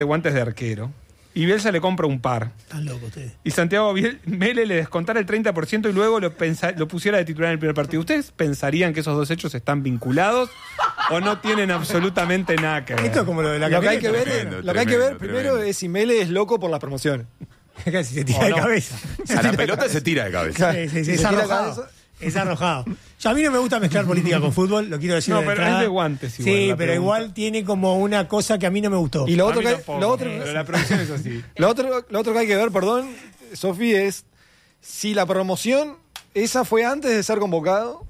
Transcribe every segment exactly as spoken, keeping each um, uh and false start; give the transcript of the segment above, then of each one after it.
de guantes de arquero y Bielsa le compra un par. Están locos ustedes. Y Santiago Biel, Mele le descontara el treinta por ciento y luego lo, pensa, lo pusiera de titular en el primer partido. ¿Ustedes pensarían que esos dos hechos están vinculados o no tienen absolutamente nada que ver? Esto es como lo de la Lo que hay que camioneta. ver, Tremendo, lo que hay que ver tremendo, primero tremendo. es si Mele es loco por las promociones. Casi se tira O de no. cabeza. A la pelota se tira de cabeza. Sí, sí, sí, Si es se tira arrojado. cabeza. Es arrojado. Yo, a mí no me gusta mezclar política con fútbol, lo quiero decir. No, de pero entrada. es de guantes igual, Sí, la pero pregunta. igual tiene como una cosa que a mí no me gustó. Y lo A otro, mí que, tampoco, lo, otro, pero la producción es así. lo, otro, lo otro que hay que ver, perdón, Sofi, es si la promoción esa fue antes de ser convocado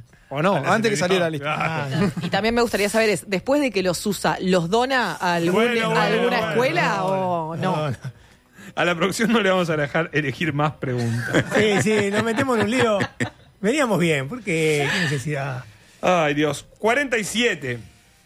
o no, A la antes que saliera la selección. lista. Ah. Y también me gustaría saber, es, después de que los usa, ¿los dona a, algún- Bueno, bueno, a alguna bueno, escuela no, o no? no, no. A la producción no le vamos a dejar elegir más preguntas. Sí, sí, nos metemos en un lío. Veníamos bien, porque qué necesidad. Ay, Dios. cuarenta y siete.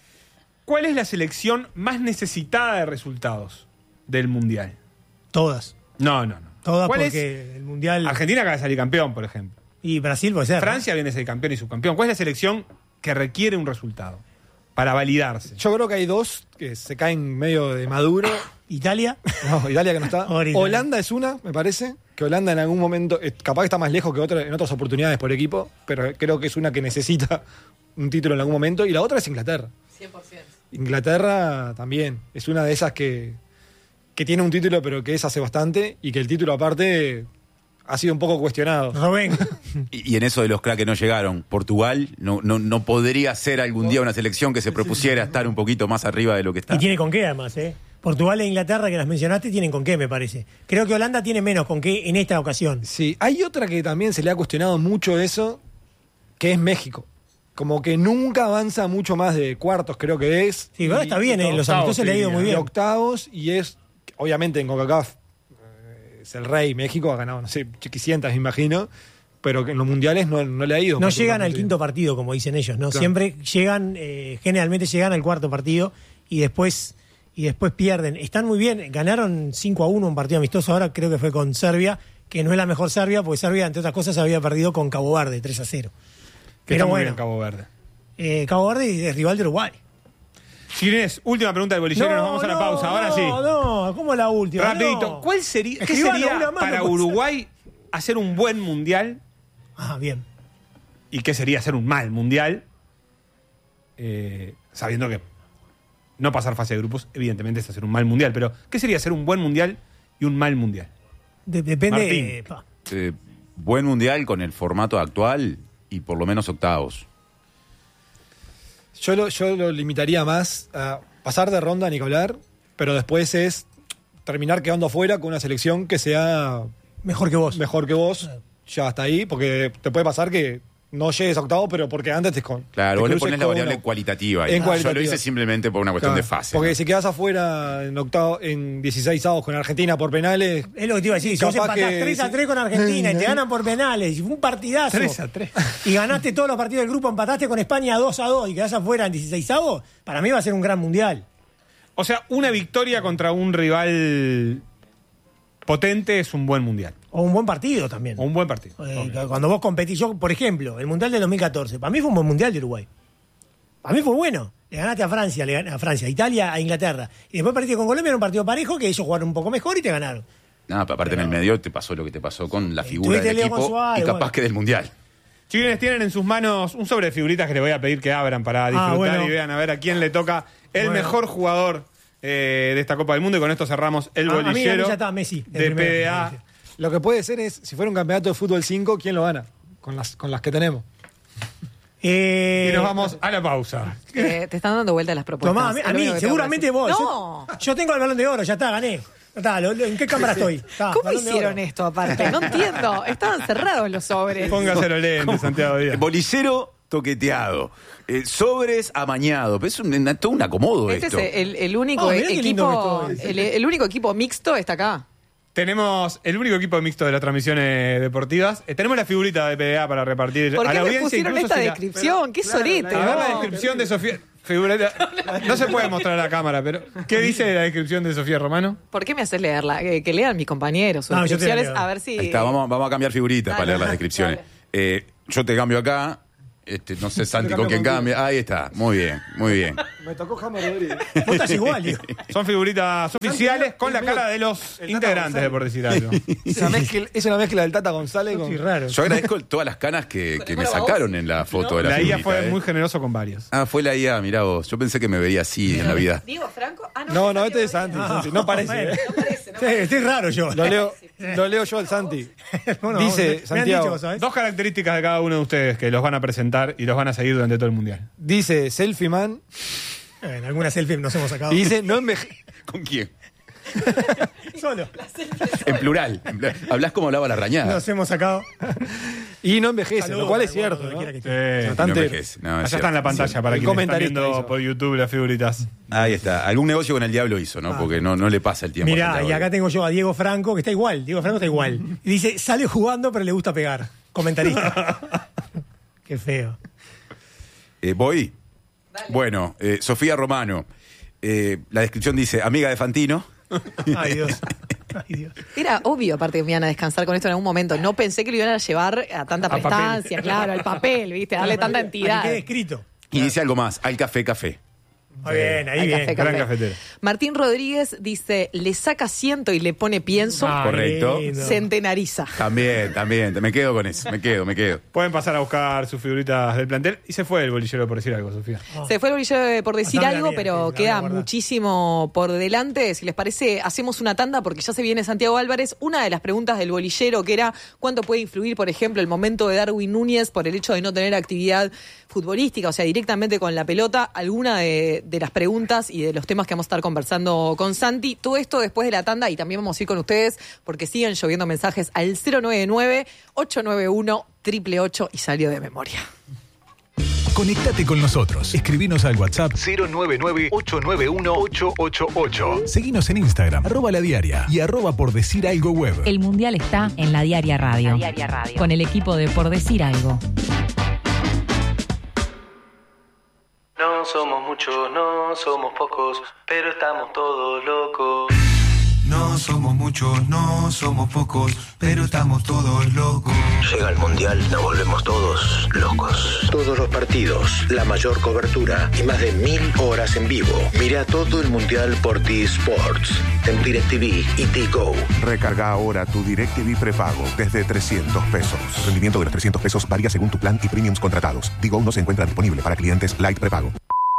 ¿Cuál es la selección más necesitada de resultados del Mundial? Todas. No, no, no. Todas ¿Cuál porque es? el mundial. Argentina acaba de salir campeón, por ejemplo. Y Brasil puede ser. ¿no? Francia viene a ser campeón y subcampeón. ¿Cuál es la selección que requiere un resultado para validarse? Yo creo que hay dos que se caen medio de maduro. Italia. No, Italia que no está. Ahorita. Holanda es una, me parece. Que Holanda en algún momento, eh, capaz que está más lejos que otra, en otras oportunidades por equipo, pero creo que es una que necesita un título en algún momento. Y la otra es Inglaterra. cien por ciento. Inglaterra también es una de esas que, que tiene un título, pero que es hace bastante, y que el título aparte ha sido un poco cuestionado. Robén. Y, y en eso de los cracks que no llegaron, Portugal no, no, no podría ser algún día una selección que se propusiera estar un poquito más arriba de lo que está. Y tiene con qué además, ¿eh? Portugal e Inglaterra, que las mencionaste, tienen con qué, me parece. Creo que Holanda tiene menos con qué en esta ocasión. Sí, hay otra que también se le ha cuestionado mucho eso, que es México. Como que nunca avanza mucho más de cuartos, creo que es. Sí, ahora está bien, ¿eh? Los octavos, amistosos le ha ido sí, muy Y bien. octavos, y es, obviamente en CONCACAF eh, es el rey. México ha ganado, no sé, chiquicientas, me imagino, pero que en los mundiales no, no le ha ido. No llegan al particularmente. quinto partido, como dicen ellos, ¿no? Claro. Siempre llegan, eh, generalmente llegan al cuarto partido y después, y después pierden. Están muy bien, ganaron cinco a uno un partido amistoso, ahora creo que fue con Serbia, que no es la mejor Serbia, porque Serbia, entre otras cosas, había perdido con Cabo Verde, tres a cero. Que está Pero muy bueno, bien Cabo Verde. eh, Cabo Verde es rival de Uruguay. Ginés, última pregunta del bolillero, nos vamos a la pausa. Ahora no, sí. No, ¿cómo la última? Rapidito. No. ¿Cuál sería, ¿Qué Escribano, sería una más, para no puede Uruguay hacer un buen mundial Ah, bien. y qué sería hacer un mal mundial? Eh, sabiendo que no pasar fase de grupos, evidentemente, es hacer un mal mundial. Pero, ¿qué sería hacer un buen mundial y un mal mundial? De- depende. Martín. eh, pa. Eh, buen mundial con el formato actual y por lo menos octavos. Yo lo, yo lo limitaría más a pasar de ronda ni que hablar, pero después es terminar quedando afuera con una selección que sea Mejor que vos. mejor que vos, ya hasta ahí, porque te puede pasar que no llegues a octavo, pero porque antes te con Claro, te vos le cruces pones la con variable uno. cualitativa. ahí. En Yo cualitativa. lo hice simplemente por una cuestión Claro, de fase. Porque ¿no? si quedas afuera en octavo, en dieciséis avos con Argentina por penales, Es lo que te iba a decir, si vos Capaz empatás que- tres a tres con Argentina y te ganan por penales, y fue un partidazo. tres a tres. Y ganaste todos los partidos del grupo, empataste con España dos a dos y quedás afuera en dieciseisavos, para mí va a ser un gran mundial. O sea, una victoria contra un rival potente es un buen mundial. O un buen partido también. O un buen partido. Eh, Ok. Cuando vos competís, yo, por ejemplo, el Mundial del dos mil catorce, para mí fue un buen Mundial de Uruguay. Para mí fue bueno. Le ganaste a Francia, le gan- a Francia, a Italia, a Inglaterra. Y después perdiste con Colombia, era un partido parejo que ellos jugaron un poco mejor y te ganaron. No, aparte en el medio te pasó lo que te pasó con la Eh, figura tuviste del lío con equipo Suárez, y capaz bueno. que del mundial. Chiquines, tienen en sus manos un sobre de figuritas que les voy a pedir que abran para disfrutar bueno. y vean a ver a quién le toca el Bueno. mejor jugador eh, de esta Copa del Mundo. Y con esto cerramos el Ah, a mí- a mí bolillero ya está Messi, el de primero, P D A. me parece. lo que puede ser es, si fuera un campeonato de fútbol cinco, ¿quién lo gana? Con las, con las que tenemos. Eh, Y nos vamos a la pausa. Eh, te están dando vuelta las propuestas. Tomá, a mí, es a lo mí, único que te seguramente voy a vos. decir. Yo, No. yo tengo el balón de oro, ya está, gané. Ya está, lo- lo- ¿en qué cámara estoy? Está, ¿Cómo Balón de hicieron Oro. esto aparte? No entiendo. Estaban cerrados los sobres. Póngase los lentes, Santiago Díaz. Bolillero toqueteado. Eh, sobres amañado. Pero es un, una- todo un acomodo Este esto. es el, el único Oh, mirá qué lindo equipo. que estoy. El, el único equipo mixto está acá. Tenemos el único equipo mixto de las transmisiones deportivas. Eh, tenemos la figurita de P D A para repartir ¿Por a qué la me audiencia. pusieron incluso esta si la- descripción? ¡Qué sorete! A ver la vos. descripción de Sofía. Figurita. No se puede mostrar a la cámara, pero ¿qué dice la descripción de Sofía Romano? ¿Por qué me haces leerla? Que, que lean mis compañeros sus No, yo te la descripciones, leo. a ver si. Ahí está, vamos, vamos a cambiar figuritas Dale, para leer las dale. descripciones. Eh, yo te cambio acá Este, no sé, Santi, con quién cambia. Ahí está, muy bien, muy bien. Me tocó James Rodríguez. Vos estás igual, digo. Son figuritas oficiales con la cara de los el Tata integrantes de Por Decir Algo. Es una mezcla, es una mezcla del Tata González con... Sí, raro. Yo agradezco todas las canas que, que me sacaron en la foto de la La I A figurita, fue ¿eh? muy generoso con varios. Ah, fue la I A, mirá vos. Yo pensé que me veía así en la vida. Diego Franco. Ah, No, no, este es Santi. Ah, Santi. No parece. bueno. ¿eh? No parece, no Sí, estoy raro yo. Lo leo, lo leo yo al Santi. Bueno, Dice me- me han Santiago. dicho, ¿sabes? Dos características de cada uno de ustedes que los van a presentar y los van a seguir durante todo el mundial. Dice Selfie Man En alguna selfie nos hemos sacado. y dice no enveje... ¿Con quién? Solo. En plural. En plural. Hablás como hablaba la rañada. Nos hemos sacado. Y no envejece, Saludos, lo cual es bueno, cierto, donde ¿no? quiera que esté. Eh, No Bastante- envejece, no, es allá cierto. está en la pantalla para El quienes están comentarista viendo hizo. por YouTube las figuritas. Ahí está. Algún negocio con el diablo hizo, ¿no? Porque no, no le pasa el tiempo. a Mirá, Santiago. y acá tengo yo a Diego Franco, que está igual. Diego Franco está igual. Y dice, sale jugando, pero le gusta pegar. Comentarista. Qué feo. Eh, ¿Voy? Bueno, eh, Sofía Romano. Eh, la descripción dice, amiga de Fantino. Ay, Dios. Ay, Dios. Era obvio, aparte, que me iban a descansar con esto en algún momento. No pensé que lo iban a llevar a tanta papel. prestancia, claro, al papel, ¿viste? Darle tanta Para entidad. que quede escrito. Y dice algo más, al café, café. Muy bien, ahí Al bien. café, Gran café. cafetero. Martín Rodríguez dice, le saca ciento y le pone pienso, Ah, Correcto. lindo. Ah. centenariza. También, también. Me quedo con eso. Me quedo, me quedo. Pueden pasar a buscar sus figuritas del plantel. Y se fue el bolillero por decir algo, Sofía. Se fue el bolillero por decir Bastante algo, bien, pero sí, la voy a queda guardar. muchísimo por delante. Si les parece, hacemos una tanda porque ya se viene Santiago Álvarez. Una de las preguntas del bolillero que era cuánto puede influir, por ejemplo, el momento de Darwin Núñez por el hecho de no tener actividad futbolística, o sea, directamente con la pelota. Alguna de, de las preguntas y de los temas que vamos a estar conversando con Santi. Todo esto después de la tanda y también vamos a ir con ustedes porque siguen lloviendo mensajes al cero nueve nueve, ocho nueve uno, ocho ocho ocho y salió de memoria. Conectate con nosotros. Escribinos al WhatsApp cero nueve nueve, ocho nueve uno, ocho ocho ocho. Seguinos en Instagram, arroba la diaria y arroba por decir algo web. El Mundial está en la Diaria Radio. La Diaria Radio. Con el equipo de Por Decir Algo. No somos muchos, no somos pocos, pero estamos todos locos. No somos muchos, no somos pocos, pero estamos todos locos. Llega el Mundial, nos volvemos todos locos. Todos los partidos, la mayor cobertura y más de mil horas en vivo. Mira todo el Mundial por T-Sports, en DirecTV y T-Go. Recarga ahora tu DirecTV prepago desde trescientos pesos. El rendimiento de los trescientos pesos varía según tu plan y premiums contratados. T-Go no se encuentra disponible para clientes Light prepago.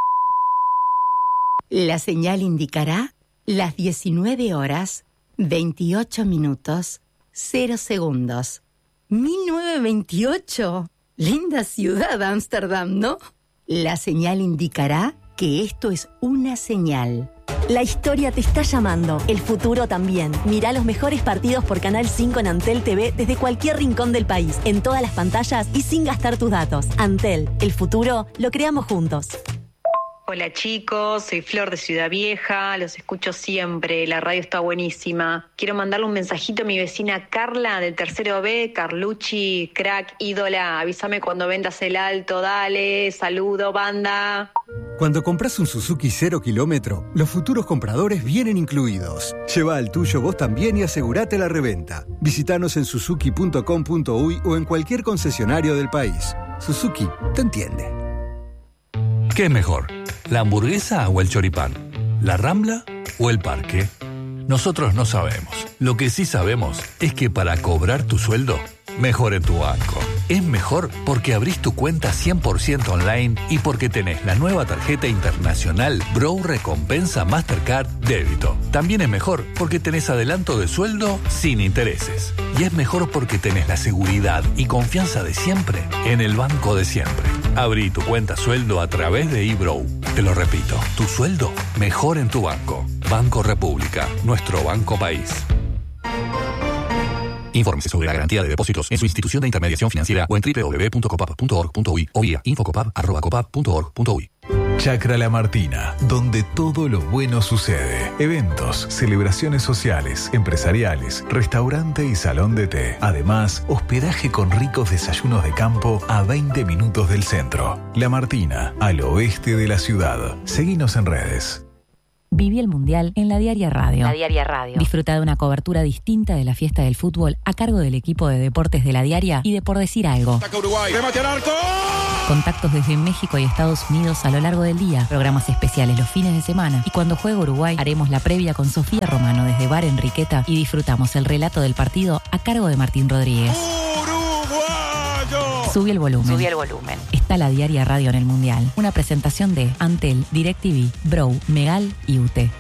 La señal indicará las diecinueve horas, veintiocho minutos, cero segundos. mil novecientos veintiocho. Linda ciudad, Ámsterdam, ¿no? La señal indicará que esto es una señal. La historia te está llamando, el futuro también. Mirá los mejores partidos por Canal cinco en Antel T V desde cualquier rincón del país, en todas las pantallas y sin gastar tus datos. Antel, el futuro lo creamos juntos. Hola chicos, soy Flor de Ciudad Vieja, los escucho siempre, la radio está buenísima. Quiero mandarle un mensajito a mi vecina Carla del tercero B, Carlucci, crack, ídola, avísame cuando vendas el alto, dale, saludo banda. Cuando compras un Suzuki cero kilómetro, los futuros compradores vienen incluidos. Lleva al tuyo vos también y asegurate la reventa. Visítanos en suzuki punto com punto uy o en cualquier concesionario del país. Suzuki te entiende. ¿Qué es mejor? ¿La hamburguesa o el choripán? ¿La Rambla o el parque? Nosotros no sabemos. Lo que sí sabemos es que para cobrar tu sueldo, mejor en tu banco. Es mejor porque abrís tu cuenta cien por ciento online y porque tenés la nueva tarjeta internacional Bro Recompensa Mastercard Débito. También es mejor porque tenés adelanto de sueldo sin intereses. Y es mejor porque tenés la seguridad y confianza de siempre en el banco de siempre. Abrí tu cuenta sueldo a través de eBrow. Te lo repito, tu sueldo mejor en tu banco. Banco República, nuestro banco país. Infórmese sobre la garantía de depósitos en su institución de intermediación financiera o en doble u doble u doble u punto copap punto org punto uy o vía infocopap arroba copap punto org punto uy. Chacra La Martina, donde todo lo bueno sucede. Eventos, celebraciones sociales, empresariales, restaurante y salón de té. Además, hospedaje con ricos desayunos de campo a veinte minutos del centro. La Martina, al oeste de la ciudad. Seguinos en redes. Viví el Mundial en la Diaria Radio. La Diaria Radio. Disfruta de una cobertura distinta de la fiesta del fútbol a cargo del equipo de deportes de la Diaria y de Por Decir Algo. Ataca Uruguay. ¡Remate al arco! Contactos desde México y Estados Unidos a lo largo del día, programas especiales los fines de semana y cuando juega Uruguay haremos la previa con Sofía Romano desde Bar Enriqueta y disfrutamos el relato del partido a cargo de Martín Rodríguez. ¡Uruguayo! Subí el volumen. Subí el volumen. Está la Diaria Radio en el Mundial. Una presentación de Antel, DirecTV, Bro, Megal y U T.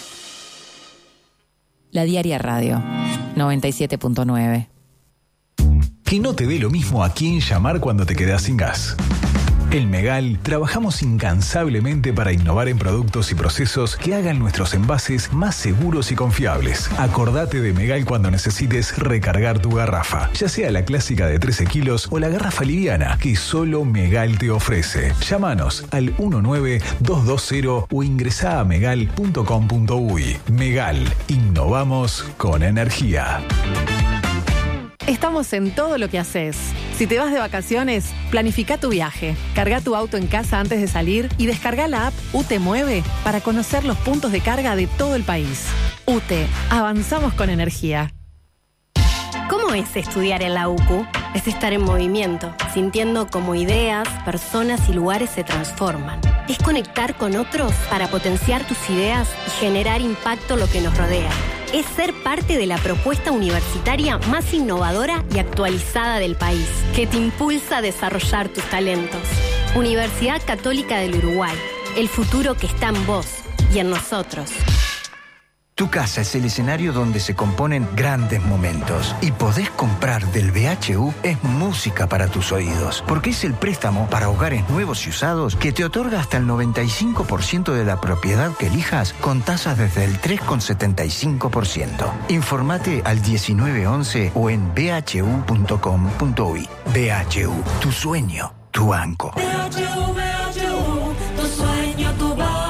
La Diaria Radio, noventa y siete punto nueve. Que no te dé lo mismo a quién llamar cuando te quedás sin gas. En Megal trabajamos incansablemente para innovar en productos y procesos que hagan nuestros envases más seguros y confiables. Acordate de Megal cuando necesites recargar tu garrafa, ya sea la clásica de trece kilos o la garrafa liviana que solo Megal te ofrece. Llámanos al uno nueve dos dos cero o ingresá a megal punto com punto uy. Megal, innovamos con energía. Estamos en todo lo que haces. Si te vas de vacaciones, planifica tu viaje. Carga tu auto en casa antes de salir y descarga la app U T Mueve para conocer los puntos de carga de todo el país. U T, avanzamos con energía. ¿Cómo es estudiar en la U C U? Es estar en movimiento, sintiendo cómo ideas, personas y lugares se transforman. Es conectar con otros para potenciar tus ideas y generar impacto en lo que nos rodea. Es ser parte de la propuesta universitaria más innovadora y actualizada del país, que te impulsa a desarrollar tus talentos. Universidad Católica del Uruguay, el futuro que está en vos y en nosotros. Tu casa es el escenario donde se componen grandes momentos y podés comprar del B H U es música para tus oídos, porque es el préstamo para hogares nuevos y usados que te otorga hasta el noventa y cinco por ciento de la propiedad que elijas con tasas desde el tres coma setenta y cinco por ciento. Informate al diecinueve once o en b h u punto com punto uy. B H U, tu sueño, tu banco. B H U, B H U, tu sueño, tu banco.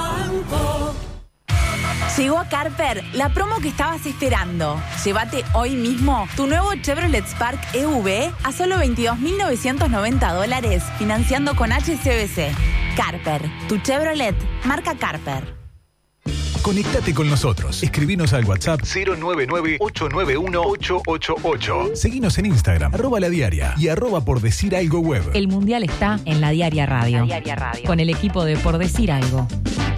Llegó a Carper la promo que estabas esperando. Llévate hoy mismo tu nuevo Chevrolet Spark E V a solo veintidós mil novecientos noventa dólares, financiando con H S B C. Carper, tu Chevrolet, marca Carper. Conéctate con nosotros. Escribinos al WhatsApp cero nueve nueve ocho nueve uno ocho ocho ocho. Seguinos en Instagram, arroba la diaria y arroba por decir algo web. El Mundial está en la Diaria Radio. La Diaria Radio. Con el equipo de Por Decir Algo.